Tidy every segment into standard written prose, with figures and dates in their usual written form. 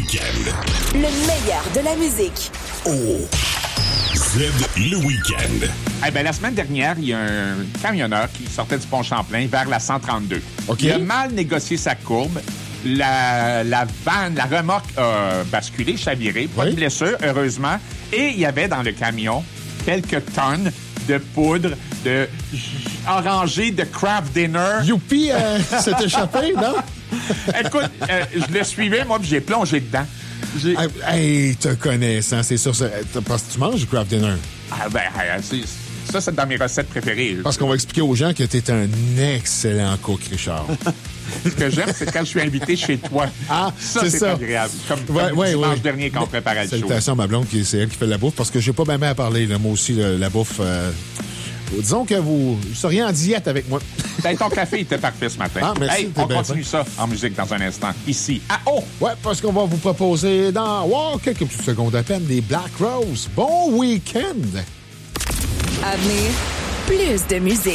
Week-end. Le meilleur de la musique. Oh! Z le Week-end. Eh bien, la semaine dernière, il y a un camionneur qui sortait du pont Champlain vers la 132. OK. Il a mal négocié sa courbe. La remorque a basculé, chaviré, pas de blessure, heureusement. Et il y avait dans le camion quelques tonnes de poudre, de orangé, de craft dinner. Youpi, s'est échappé, non? Écoute, je le suivais, moi, puis j'ai plongé dedans. Hey, te connaissant, c'est sûr. Parce que tu manges du craft dinner. Ah ben, c'est dans mes recettes préférées. Parce qu'on va expliquer aux gens que tu es un excellent cook, Richard. Ce que j'aime, c'est quand je suis invité chez toi. Ah, c'est agréable. Comme dimanche dernier quand on préparait le show. Salutations à ma blonde, c'est elle qui fait la bouffe, parce que j'ai pas bien à parler, là, moi aussi, la bouffe. Disons que vous seriez en diète avec moi. Ben, ton café était parfait ce matin. Ah, merci, on continue ça en musique dans un instant. Ici, à O. Ouais, parce qu'on va vous proposer dans quelques petites secondes à peine des Black Rose. Bon week-end! À venir, plus de musique.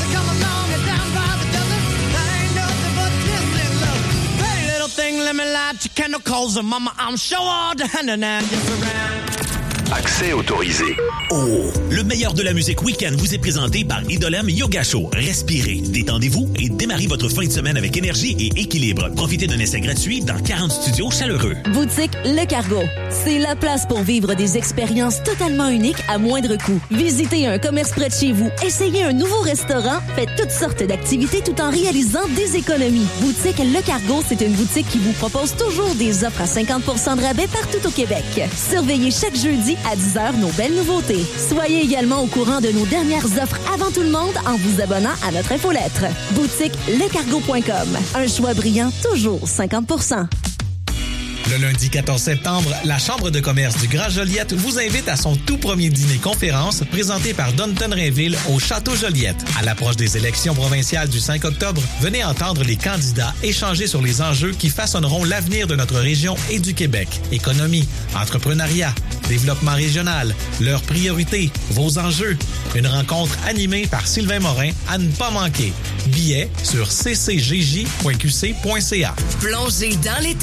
Accès autorisé. Oh! Le meilleur de la musique week-end vous est présenté par Idolem Yoga Show. Respirez, détendez-vous et démarrez votre fin de semaine avec énergie et équilibre. Profitez d'un essai gratuit dans 40 studios chaleureux. Boutique Le Cargo. C'est la place pour vivre des expériences totalement uniques à moindre coût. Visitez un commerce près de chez vous, essayez un nouveau restaurant, faites toutes sortes d'activités tout en réalisant des économies. Boutique Le Cargo, c'est une boutique qui vous propose toujours des offres à 50% de rabais partout au Québec. Surveillez chaque jeudi à 10h nos belles nouveautés. Soyez également au courant de nos dernières offres avant tout le monde en vous abonnant à notre infolettre. Boutique lecargo.com. Un choix brillant, toujours 50%. Le lundi 14 septembre, la Chambre de commerce du Grand Joliette vous invite à son tout premier dîner-conférence présenté par Downton Rainville au Château Joliette. À l'approche des élections provinciales du 5 octobre, venez entendre les candidats échanger sur les enjeux qui façonneront l'avenir de notre région et du Québec. Économie, entrepreneuriat, développement régional, leurs priorités, vos enjeux. Une rencontre animée par Sylvain Morin à ne pas manquer. Billets sur ccjj.qc.ca. Plongez dans l'été.